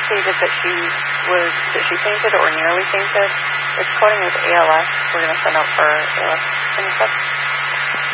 indicated that she fainted or nearly fainted. It's coding with ALS. We're going to send out for ALS.